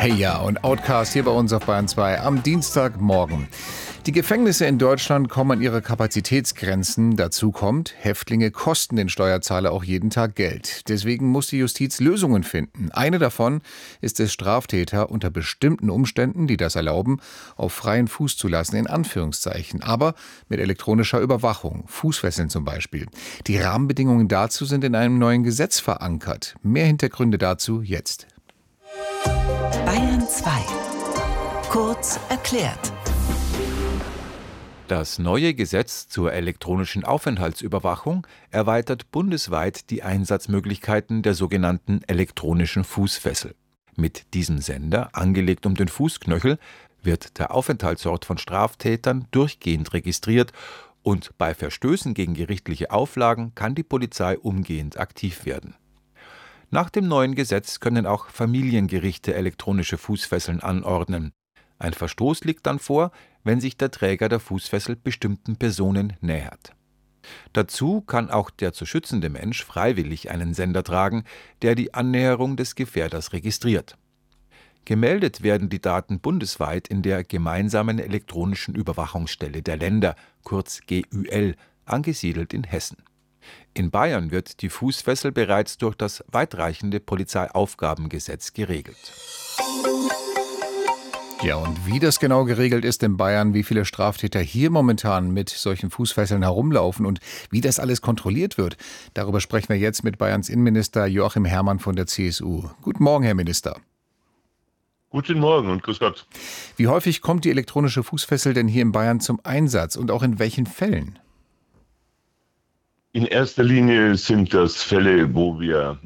Hey ja, und Outcast hier bei uns auf Bayern 2 am Dienstagmorgen. Die Gefängnisse in Deutschland kommen an ihre Kapazitätsgrenzen. Dazu kommt, Häftlinge kosten den Steuerzahler auch jeden Tag Geld. Deswegen muss die Justiz Lösungen finden. Eine davon ist es, Straftäter unter bestimmten Umständen, die das erlauben, auf freien Fuß zu lassen, in Anführungszeichen. Aber mit elektronischer Überwachung, Fußfesseln zum Beispiel. Die Rahmenbedingungen dazu sind in einem neuen Gesetz verankert. Mehr Hintergründe dazu jetzt. Bayern 2. Kurz erklärt. Das neue Gesetz zur elektronischen Aufenthaltsüberwachung erweitert bundesweit die Einsatzmöglichkeiten der sogenannten elektronischen Fußfessel. Mit diesem Sender, angelegt um den Fußknöchel, wird der Aufenthaltsort von Straftätern durchgehend registriert und bei Verstößen gegen gerichtliche Auflagen kann die Polizei umgehend aktiv werden. Nach dem neuen Gesetz können auch Familiengerichte elektronische Fußfesseln anordnen. Ein Verstoß liegt dann vor, wenn sich der Träger der Fußfessel bestimmten Personen nähert. Dazu kann auch der zu schützende Mensch freiwillig einen Sender tragen, der die Annäherung des Gefährders registriert. Gemeldet werden die Daten bundesweit in der Gemeinsamen elektronischen Überwachungsstelle der Länder, kurz GÜL, angesiedelt in Hessen. In Bayern wird die Fußfessel bereits durch das weitreichende Polizeiaufgabengesetz geregelt. Ja, und wie das genau geregelt ist in Bayern, wie viele Straftäter hier momentan mit solchen Fußfesseln herumlaufen und wie das alles kontrolliert wird, darüber sprechen wir jetzt mit Bayerns Innenminister Joachim Herrmann von der CSU. Guten Morgen, Herr Minister. Guten Morgen und grüß Gott. Wie häufig kommt die elektronische Fußfessel denn hier in Bayern zum Einsatz und auch in welchen Fällen? In erster Linie sind das Fälle, wo wir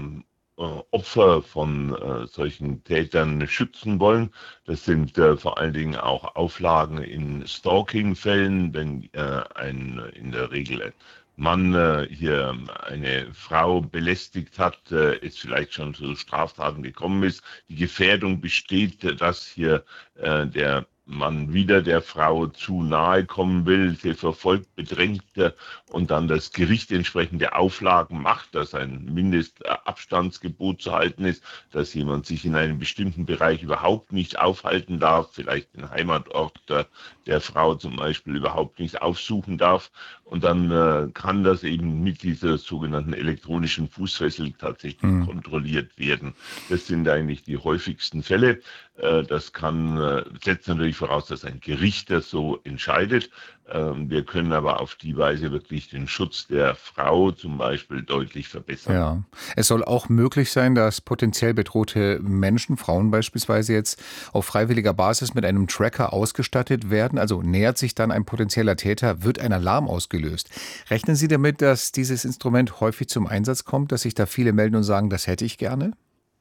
Opfer von solchen Tätern schützen wollen. Das sind vor allen Dingen auch Auflagen in Stalking-Fällen, wenn in der Regel ein Mann hier eine Frau belästigt hat, es vielleicht schon zu Straftaten gekommen ist. Die Gefährdung besteht, dass hier der Mann wieder der Frau zu nahe kommen will, sie verfolgt, bedrängt und dann das Gericht entsprechende Auflagen macht, dass ein Mindestabstandsgebot zu halten ist, dass jemand sich in einem bestimmten Bereich überhaupt nicht aufhalten darf, vielleicht den Heimatort der Frau zum Beispiel überhaupt nicht aufsuchen darf. Und dann kann das eben mit dieser sogenannten elektronischen Fußfessel tatsächlich kontrolliert werden. Das sind eigentlich die häufigsten Fälle. Das setzt natürlich voraus, dass ein Gericht das so entscheidet. Wir können aber auf die Weise wirklich den Schutz der Frau zum Beispiel deutlich verbessern. Ja, es soll auch möglich sein, dass potenziell bedrohte Menschen, Frauen beispielsweise jetzt auf freiwilliger Basis mit einem Tracker ausgestattet werden. Also nähert sich dann ein potenzieller Täter, wird ein Alarm ausgelöst. Rechnen Sie damit, dass dieses Instrument häufig zum Einsatz kommt, dass sich da viele melden und sagen, das hätte ich gerne?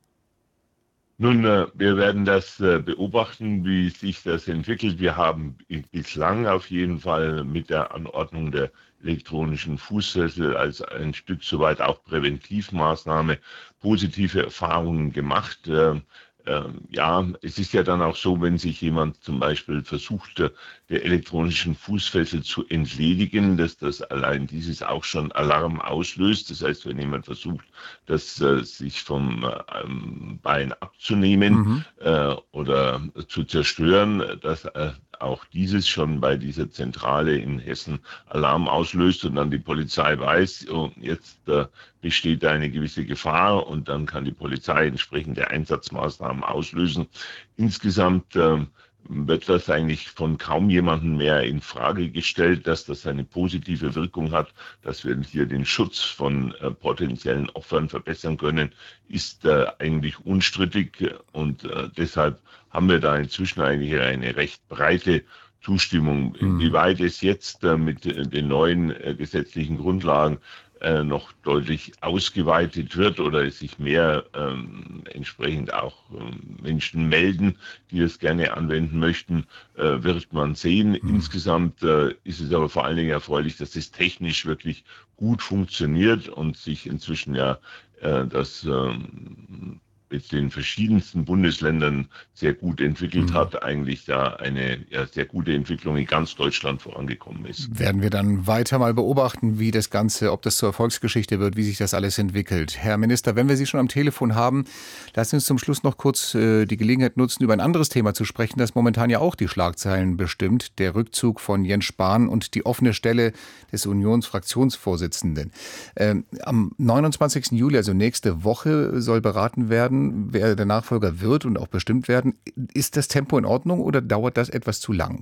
Nun, wir werden das beobachten, wie sich das entwickelt. Wir haben bislang auf jeden Fall mit der Anordnung der elektronischen Fußfessel als ein Stück soweit auch Präventivmaßnahme positive Erfahrungen gemacht. Ja, es ist ja dann auch so, wenn sich jemand zum Beispiel versucht, der elektronischen Fußfessel zu entledigen, dass das allein dieses auch schon Alarm auslöst. Das heißt, wenn jemand versucht, das sich vom Bein abzunehmen oder zu zerstören, dass auch dieses schon bei dieser Zentrale in Hessen Alarm auslöst und dann die Polizei weiß, oh, jetzt besteht eine gewisse Gefahr und dann kann die Polizei entsprechende Einsatzmaßnahmen auslösen. Insgesamt wird das eigentlich von kaum jemandem mehr in Frage gestellt, dass das eine positive Wirkung hat, dass wir hier den Schutz von potenziellen Opfern verbessern können, ist eigentlich unstrittig und deshalb haben wir da inzwischen eigentlich eine recht breite Zustimmung. Inwieweit es jetzt mit den neuen gesetzlichen Grundlagen noch deutlich ausgeweitet wird oder es sich mehr entsprechend auch Menschen melden, die es gerne anwenden möchten, wird man sehen. Insgesamt ist es aber vor allen Dingen erfreulich, dass es technisch wirklich gut funktioniert und sich inzwischen ja das mit den verschiedensten Bundesländern sehr gut entwickelt hat, eigentlich da eine sehr gute Entwicklung in ganz Deutschland vorangekommen ist. Werden wir dann weiter mal beobachten, wie das Ganze, ob das zur Erfolgsgeschichte wird, wie sich das alles entwickelt. Herr Minister, wenn wir Sie schon am Telefon haben, lassen Sie uns zum Schluss noch kurz die Gelegenheit nutzen, über ein anderes Thema zu sprechen, das momentan ja auch die Schlagzeilen bestimmt, der Rückzug von Jens Spahn und die offene Stelle des Unionsfraktionsvorsitzenden. Am 29. Juli, also nächste Woche, soll beraten werden, wer der Nachfolger wird und auch bestimmt werden. Ist das Tempo in Ordnung oder dauert das etwas zu lang?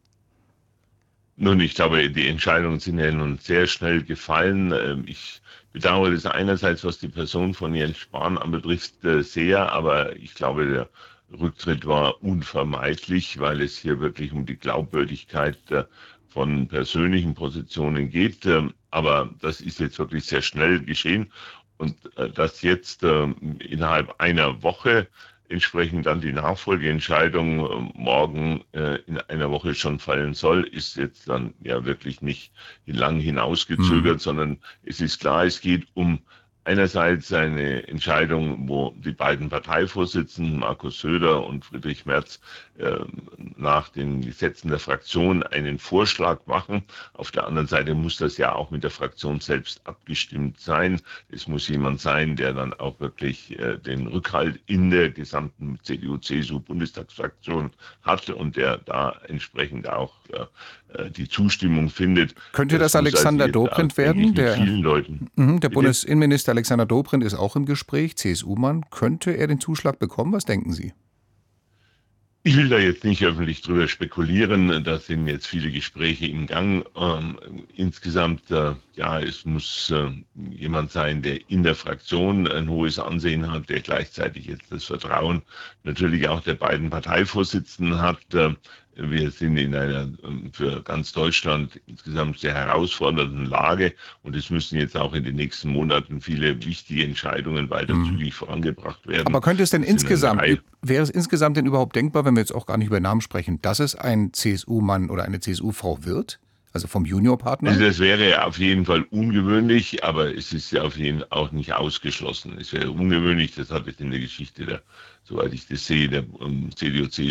Nun, ich glaube, die Entscheidungen sind ja nun sehr schnell gefallen. Ich bedauere das einerseits, was die Person von Jens Spahn anbetrifft, sehr, aber ich glaube, der Rücktritt war unvermeidlich, weil es hier wirklich um die Glaubwürdigkeit von persönlichen Positionen geht. Aber das ist jetzt wirklich sehr schnell geschehen. Und dass jetzt innerhalb einer Woche entsprechend dann die Nachfolgeentscheidung morgen in einer Woche schon fallen soll, ist jetzt dann ja wirklich nicht lang hinausgezögert, sondern es ist klar, es geht um einerseits eine Entscheidung, wo die beiden Parteivorsitzenden, Markus Söder und Friedrich Merz, nach den Gesetzen der Fraktion einen Vorschlag machen. Auf der anderen Seite muss das ja auch mit der Fraktion selbst abgestimmt sein. Es muss jemand sein, der dann auch wirklich den Rückhalt in der gesamten CDU-CSU-Bundestagsfraktion hat und der da entsprechend auch die Zustimmung findet. Könnte das Alexander Dobrindt werden? Vielen Leuten. Der Bundesinnenminister Alexander Dobrindt ist auch im Gespräch, CSU-Mann. Könnte er den Zuschlag bekommen? Was denken Sie? Ich will da jetzt nicht öffentlich drüber spekulieren. Da sind jetzt viele Gespräche im Gang. Insgesamt, es muss jemand sein, der in der Fraktion ein hohes Ansehen hat, der gleichzeitig jetzt das Vertrauen natürlich auch der beiden Parteivorsitzenden hat. Wir sind in einer für ganz Deutschland insgesamt sehr herausfordernden Lage und es müssen jetzt auch in den nächsten Monaten viele wichtige Entscheidungen weiter zügig vorangebracht werden. Aber könnte es denn wäre es insgesamt denn überhaupt denkbar, wenn wir jetzt auch gar nicht über Namen sprechen, dass es ein CSU-Mann oder eine CSU-Frau wird? Also vom Juniorpartner? Also das wäre auf jeden Fall ungewöhnlich, aber es ist ja auf jeden Fall auch nicht ausgeschlossen. Es wäre ungewöhnlich, das hat es in der Geschichte soweit ich das sehe, der CDU,